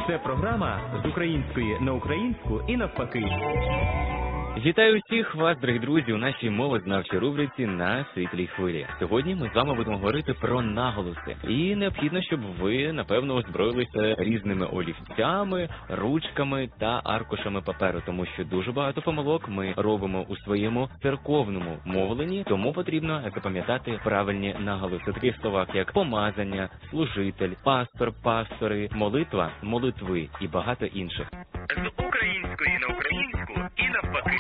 Це програма з української на українську і навпаки. Вітаю всіх вас, дорогі друзі, у нашій мовознавчій рубриці «На світлій хвилі». Сьогодні ми з вами будемо говорити про наголоси. І необхідно, щоб ви, напевно, озброїлися різними олівцями, ручками та аркушами паперу, тому що дуже багато помилок ми робимо у своєму церковному мовленні, тому потрібно запам'ятати правильні наголоси в таких словах, як помазання, служитель, пастор, пастори, молитва, молитви і багато інших. З української на українську і навпаки.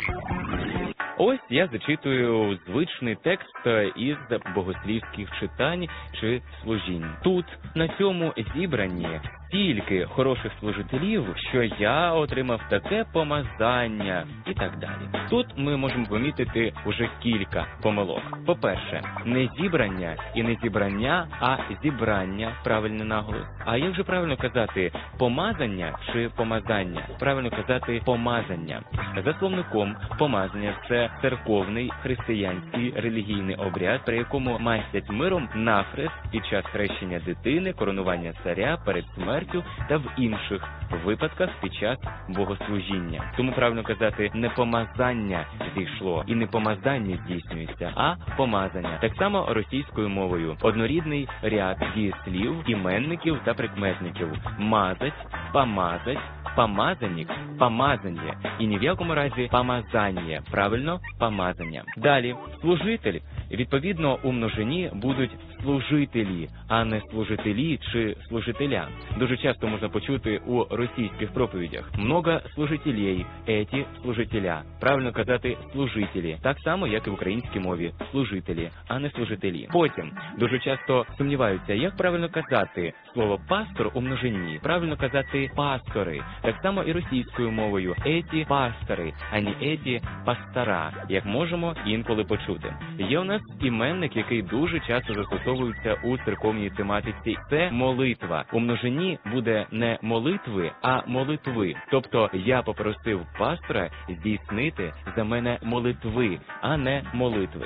Ось я зачитую звичний текст із богослівських читань чи служінь. Тут, на цьому зібранні, стільки хороших служителів, що я отримав таке помазання і так далі. Тут ми можемо помітити уже кілька помилок. По-перше, не зібрання і не зібрання, а зібрання, правильний наголос. А як же правильно казати, помазання чи помазання? Правильно казати помазання. За словником, помазання – це церковний християнський релігійний обряд, при якому мастять миром нахрест під час хрещення дитини, коронування царя, перед смертю та в інших випадках під час богослужіння. Тому правильно казати, не помазання зійшло і не помазання здійснюється, а помазання. Так само російською мовою. Однорідний ряд дієслів, іменників та прикметників. Мазать, помазать, помазанник, помазання. І ні в якому разі помазання. Правильно? Помазання. Далі. Служитель. Відповідно, у множині будуть служителі, а не служителі чи служителя. Дуже часто можна почути у російських проповідях. Много служителей, еті служителя. Правильно казати служителі. Так само, як і в українській мові. Служителі, а не служителі. Потім, дуже часто сумніваються, як правильно казати слово пастор у множині. Правильно казати пастори. Так само і російською мовою. Еті пастори, а не еті пастора, як можемо інколи почути. Є у нас іменник, який дуже часто застосовується у церковній тематиці. Це молитва. У множині буде не молитви, а молитви. Тобто я попросив пастора здійснити за мене молитви, а не молитви.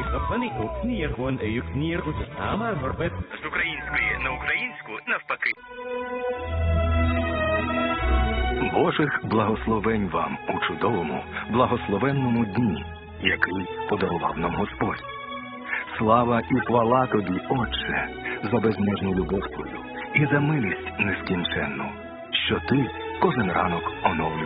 З української на українську навпаки. Божих благословень вам у чудовому, благословенному дні, який подарував нам Господь. Слава і хвала тобі, Отче, за безмежну любов твою і за милість нескінченну, що ти кожен ранок оновлюєш.